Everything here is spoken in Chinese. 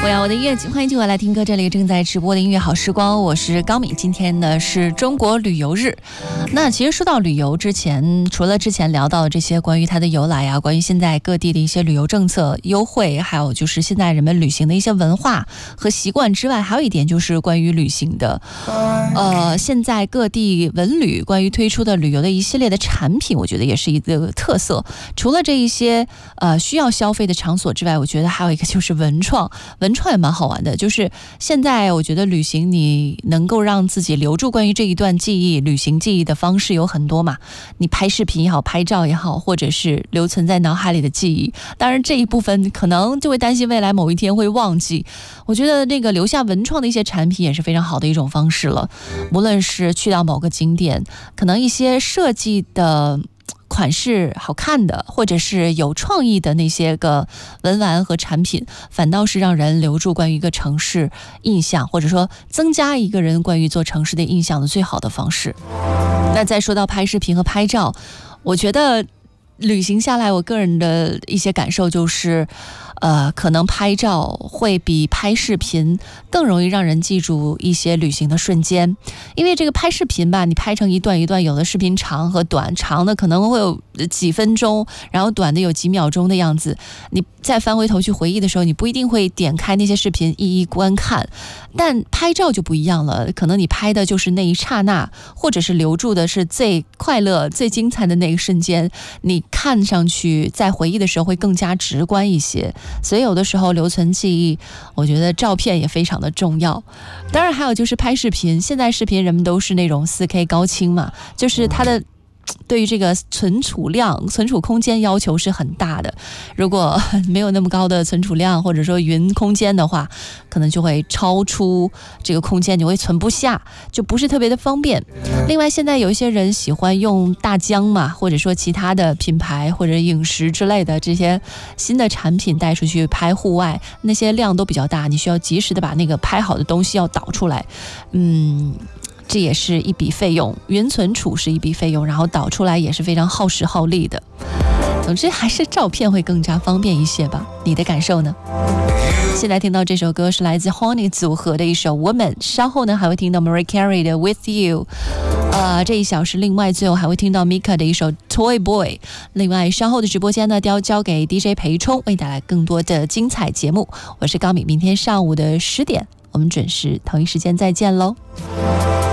我要我的音乐，欢迎继续来听歌，这里正在直播的音乐好时光，我是高敏。今天呢是中国旅游日，那其实说到旅游之前，除了之前聊到的这些关于它的由来啊，关于现在各地的一些旅游政策优惠，还有就是现在人们旅行的一些文化和习惯之外，还有一点就是关于旅行的现在各地文旅关于推出的旅游的一系列的产品，我觉得也是一个特色。除了这一些需要消费的场所之外，我觉得还有一个就是文创也蛮好玩的，就是现在我觉得旅行你能够让自己留住关于这一段记忆旅行记忆的方式有很多嘛，你拍视频也好，拍照也好，或者是留存在脑海里的记忆。当然这一部分可能就会担心未来某一天会忘记，我觉得那个留下文创的一些产品也是非常好的一种方式了。无论是去到某个景点，可能一些设计的款式好看的，或者是有创意的那些个文玩和产品，反倒是让人留住关于一个城市印象，或者说增加一个人关于一座城市的印象的最好的方式。那再说到拍视频和拍照，我觉得旅行下来我个人的一些感受就是可能拍照会比拍视频更容易让人记住一些旅行的瞬间。因为这个拍视频吧，你拍成一段一段，有的视频长和短，长的可能会有几分钟，然后短的有几秒钟的样子，你再翻回头去回忆的时候，你不一定会点开那些视频一一观看。但拍照就不一样了，可能你拍的就是那一刹那，或者是留住的是最快乐最精彩的那个瞬间，你看上去在回忆的时候会更加直观一些。所以有的时候留存记忆，我觉得照片也非常的重要。当然还有就是拍视频，现在视频人们都是那种 4K 高清嘛，就是它的对于这个存储量存储空间要求是很大的，如果没有那么高的存储量或者说云空间的话，可能就会超出这个空间，你会存不下，就不是特别的方便。另外现在有一些人喜欢用大疆嘛，或者说其他的品牌或者影视之类的这些新的产品带出去拍户外，那些量都比较大，你需要及时的把那个拍好的东西要导出来，这也是一笔费用，云存储是一笔费用，然后导出来也是非常耗时耗力的。总之还是照片会更加方便一些吧，你的感受呢？现在听到这首歌是来自 Honey 组合的一首 Woman， 稍后呢还会听到 Mariah Carey 的 With You， 这一小时另外最后还会听到 Mika 的一首 Toy Boy。 另外稍后的直播间呢要交给 DJ 裴冲，为你带来更多的精彩节目。我是高敏，明天上午的10点我们准时同一时间再见喽。